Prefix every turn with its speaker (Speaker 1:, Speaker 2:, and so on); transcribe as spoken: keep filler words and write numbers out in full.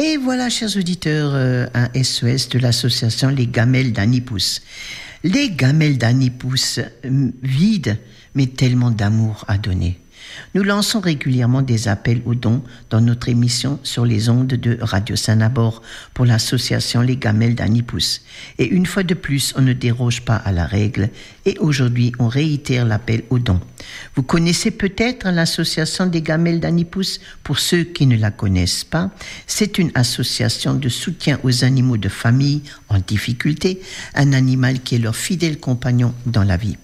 Speaker 1: Et voilà, chers auditeurs, euh, un S O S de l'association Les Gamelles d'Annipous. Les Gamelles d'Annipous euh, vides, mais tellement d'amour à donner. Nous lançons régulièrement des appels aux dons dans notre émission sur les ondes de Radio Saint-Nabor pour l'association Les Gamelles d'Annipous. Et une fois de plus, on ne déroge pas à la règle et aujourd'hui, on réitère l'appel aux dons. Vous connaissez peut-être l'association des Gamelles d'Annipous. Pour ceux qui ne la connaissent pas, c'est une association de soutien aux animaux de famille en difficulté, un animal qui est leur fidèle compagnon dans la vie